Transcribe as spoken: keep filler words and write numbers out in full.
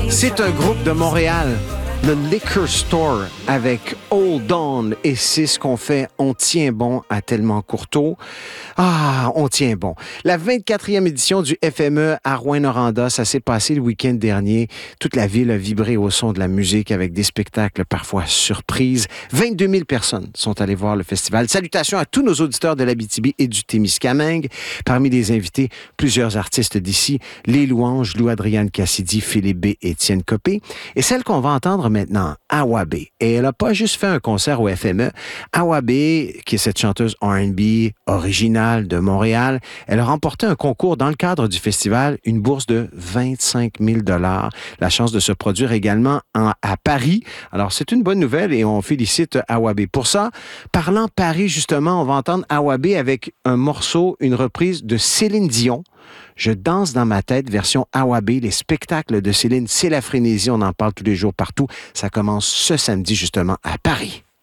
C'est un groupe de Montréal, le Liquor Store, avec Hold On. Et c'est ce qu'on fait. On tient bon à Tellement Courteau. Ah, on tient bon. La vingt-quatrième édition du F M E à Rouyn-Noranda, ça s'est passé le week-end dernier. Toute la ville a vibré au son de la musique avec des spectacles parfois surprises. vingt-deux mille personnes sont allées voir le festival. Salutations à tous nos auditeurs de l'Abitibi et du Témiscamingue. Parmi les invités, plusieurs artistes d'ici. Les Louanges, Lou-Adrienne Cassidy, Philippe B. et Étienne Copé. Et celle qu'on va entendre maintenant, Awa B. Et elle n'a pas juste fait un concert au F M E. Awa B, qui est cette chanteuse R and B originale de Montréal, elle a remporté un concours dans le cadre du festival, une bourse de vingt-cinq mille dollars. La chance de se produire également en, à Paris. Alors, c'est une bonne nouvelle et on félicite Awa B. Pour ça, parlant Paris, justement, on va entendre Awa B avec un morceau, une reprise de Céline Dion. Je danse dans ma tête, version Awa B. Les spectacles de Céline, c'est la frénésie. On en parle tous les jours partout. Ça commence ce samedi, justement, à Paris.